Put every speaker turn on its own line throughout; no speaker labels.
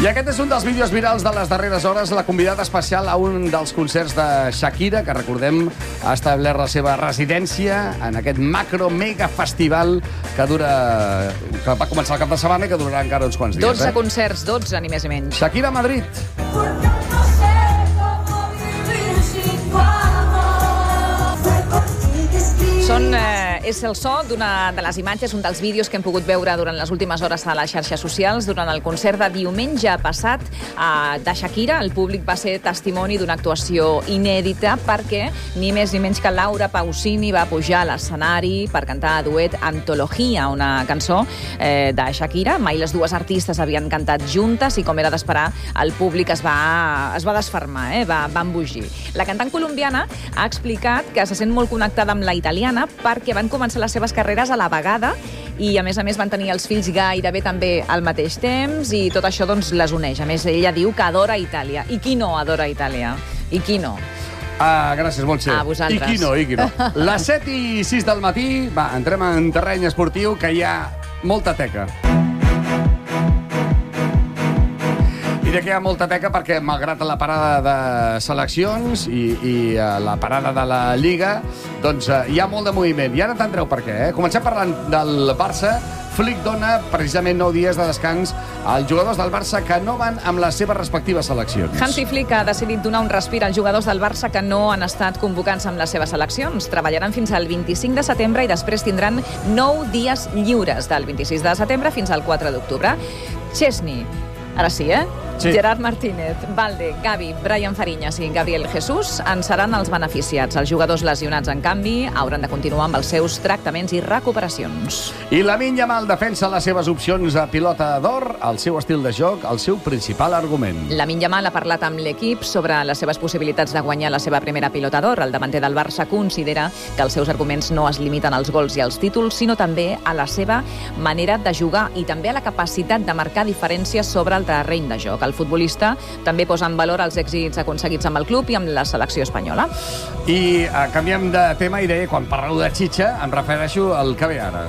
I aquest és un dels vídeos virals de les darreres hores, la convidada especial a un dels concerts de Shakira, que recordem ha establert la seva residència en aquest macro-mega festival que va començar el cap de setmana i que durarà encara uns quants dies.
12 concerts, 12, ni més ni menys.
Shakira a Madrid.
És el so d'una de les imatges, un dels vídeos que hem pogut veure durant les últimes hores a les xarxes socials durant el concert de diumenge passat de Shakira. El públic va ser testimoni d'una actuació inèdita perquè ni més ni menys que Laura Pausini va pujar a l'escenari per cantar a duet Antologia, una cançó de Shakira. Mai les dues artistes havien cantat juntes i, com era d'esperar, el públic es va desfermar, va embogir. La cantant colombiana ha explicat que se sent molt connectada amb la italiana perquè van començar les seves carreres a la vegada i, a més, van tenir els fills gairebé també al mateix temps i tot això doncs les uneix. A més, ella diu que adora Itàlia. I qui no adora Itàlia? I qui no?
Gràcies, Montse.
A vosaltres.
I qui no? Les 7:06 del matí, entrem en terreny esportiu, que hi ha molta teca. Diré que hi ha molta teca perquè, malgrat la parada de seleccions i la parada de la Lliga, doncs hi ha molt de moviment. I ara t'entreu per què, Comencem parlant del Barça. Flick dona precisament 9 dies de descans als jugadors del Barça que no van amb les seves respectives seleccions.
Hansi Flick ha decidit donar un respir als jugadors del Barça que no han estat convocats amb les seves seleccions. Treballaran fins al 25 de setembre i després tindran 9 dies lliures, del 26 de setembre fins al 4 d'octubre. Chesney, ara sí,
Sí.
Gerard Martínez, Valde, Gavi, Brian Fariñas i Gabriel Jesús en seran els beneficiats. Els jugadors lesionats, en canvi, hauran de continuar amb els seus tractaments i recuperacions.
I Lamine Yamal defensa les seves opcions a pilota d'or, el seu estil de joc, el seu principal argument.
Lamine Yamal ha parlat amb l'equip sobre les seves possibilitats de guanyar la seva primera pilota d'or. El davanter del Barça considera que els seus arguments no es limiten als gols i als títols, sinó també a la seva manera de jugar i també a la capacitat de marcar diferències sobre el terreny de joc. El futbolista també posa en valor els èxits aconseguits amb el club i amb la selecció espanyola.
I canviem de tema i deia, quan parlo de xitxa, em refereixo al que ve ara.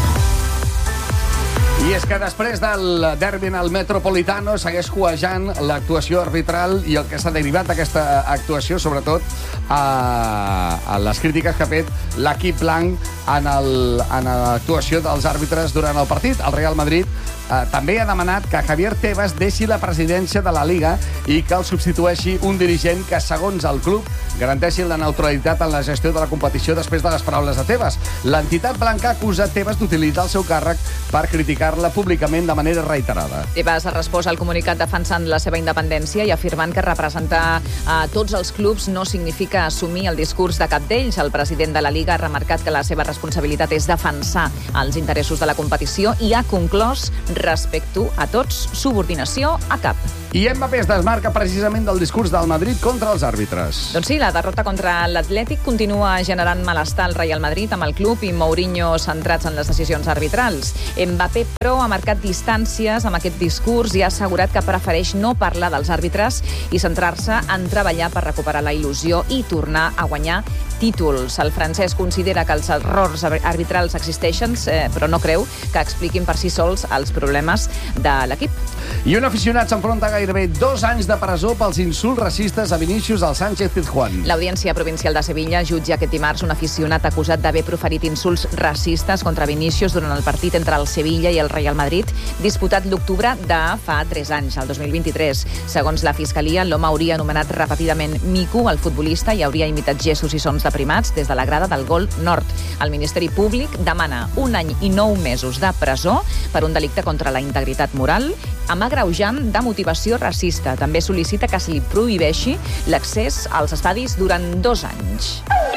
I és que després del derbi al Metropolitano segueix cuejant l'actuació arbitral i el que s'ha derivat d'aquesta actuació, sobretot a les crítiques que ha fet l'equip blanc en l'actuació dels àrbitres durant el partit. El Real Madrid també ha demanat que Javier Tebas deixi la presidència de la Liga i que el substitueixi un dirigent que, segons el club, garanteixi la neutralitat en la gestió de la competició després de les paraules de Tebas. L'entitat blanca acusa Tebas d'utilitzar el seu càrrec per criticar-la públicament de manera reiterada.
Tebas ha respost al comunicat defensant la seva independència i afirmant que representar a tots els clubs no significa assumir el discurs de cap d'ells. El president de la Liga ha remarcat que la seva responsabilitat és defensar els interessos de la competició i ha conclòs: respecto a tots, subordinació a cap.
I Mbappé es desmarca precisament del discurs del Madrid contra els àrbitres.
Doncs sí, la derrota contra l'Atlètic continua generant malestar al Real Madrid amb el club i Mourinho centrats en les decisions arbitrals. Mbappé, però, ha marcat distàncies amb aquest discurs i ha assegurat que prefereix no parlar dels àrbitres i centrar-se en treballar per recuperar la il·lusió i tornar a guanyar títols. El francès considera que els errors arbitrals existeixen, però no creu que expliquin per si sols els problemes de l'equip.
I un aficionat s'enfronta a gairebé 2 anys de presó pels insults racistes a Vinícius al Sánchez-Pizjuán.
L'Audiència Provincial de Sevilla jutja aquest dimarts un aficionat acusat d'haver proferit insults racistes contra Vinícius durant el partit entre el Sevilla i el Real Madrid, disputat l'octubre de fa 3 anys, el 2023. Segons la Fiscalia, l'home hauria anomenat repetidament mico al futbolista i hauria imitat gestos i sons de primats des de la grada del Gol Nord. El Ministeri Públic demana 1 any i 9 mesos de presó per un delicte contra la integritat moral amb agreujant de motivació racista. També sol·licita que se li prohibeixi l'accés als estadis durant 2 anys.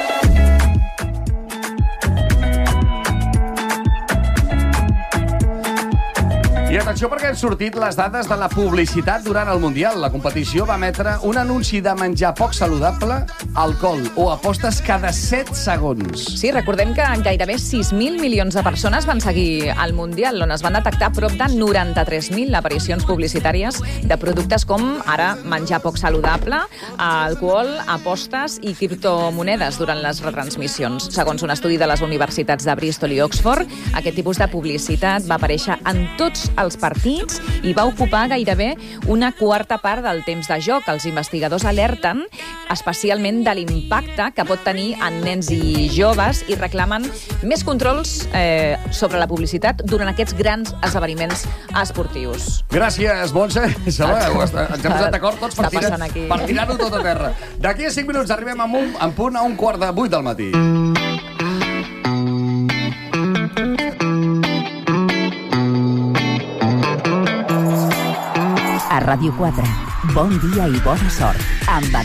I atenció perquè han sortit les dades de la publicitat durant el Mundial. La competició va emetre un anunci de menjar poc saludable, alcohol o apostes cada 7 segons.
Sí, recordem que gairebé 6.000 milions de persones van seguir el Mundial, on es van detectar prop de 93.000 aparicions publicitàries de productes com ara menjar poc saludable, alcohol, apostes i criptomonedes durant les retransmissions. Segons un estudi de les universitats de Bristol i Oxford, aquest tipus de publicitat va aparèixer en tots els els partits i va ocupar gairebé una quarta part del temps de joc. Els investigadors alerten especialment de l'impacte que pot tenir en nens i joves i reclamen més controls sobre la publicitat durant aquests grans esdeveniments esportius.
Gràcies, Montse. Ens hem posat d'acord tots per tirar-ho tot a terra. D'aquí a 5 minuts arribem en punt a 7:15 del matí.
A Ràdio 4, bon dia i bona sort amb